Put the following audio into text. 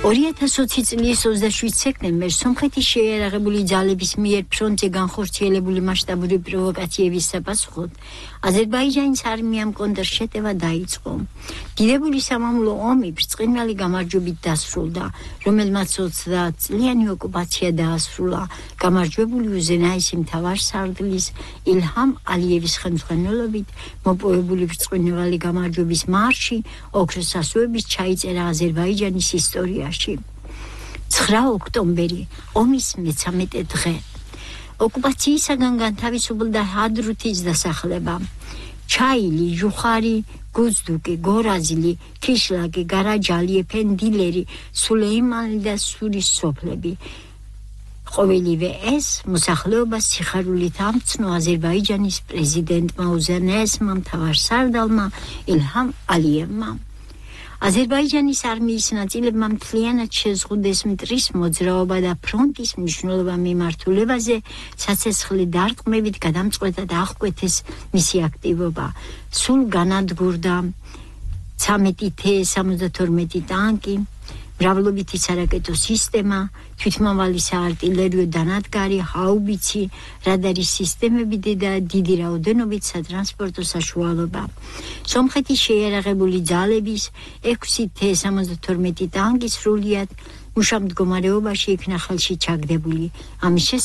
2020 წლის 27 სექტემბერს სომხეთის შეიარაღებული ძალების მიერ ფრონტზე განხორციელებული მასშტაბური პროვოკაციების sapasxod აზერბაიჯანის არმიამ კონტრშეტევა დაიწყო. დიდებული სამამულო ომი ბრწყინვალე გამარჯვებით დასრულდა, რომელმაც 30 წლიანი ოკუპაცია დაასრულა გამარჯვებული უზენაესი მთავარსარდლის ილჰამ ალიევის ხელმძღვანელობით მოპოვებული ბრწყინვალე გამარჯვების მარში ოქროს ასოებით ჩაიწერა აზერბაიჯანის ისტორიაში. 9 ოქტომბერი ომის მე-13 დღე. ოკუპაციისაგან განთავისუფლდა ჰადრუთის დასახლება. ჩაილი, ჟუხარი, გუზდუკი, გორაზილი, ქიშლაკი, გარაჯალი, ეფენდილერი, სულეიმანი და სურის სოფლები. ყოველივე ეს მოსახლეობას სიხარულით ამცნო აზერბაიჯანის პრეზიდენტმა უზენაესმა მთავარსარდალმა ილჰამ ალიევმა. აზერბაიჯანის არმიის ნაწილებმა მთლიანად შეზღუდეს მტრის მოძრაობა და ფრონტის მნიშვნელოვან მიმართულებაზე საცეცხლე დარტყმებით გადამწყვეტა და აღკვეთეს მისი აქტივობა. სულ განადგურდა 13 T-72 ტანკი, მრავლობითი სარაკეტო სისტემა, თვითმავალი საარტილერიო დანადგარი, ჰაუბიცი, რადარის სისტემები და დიდი რაოდენობით სატრანსპორტო საშუალება. სომხეთის შეიარაღებული ძალების 6 T-72 ტანკი სრულიად მუშა მდგომარეობაში იქნა ხელში ჩაგდებული. ამის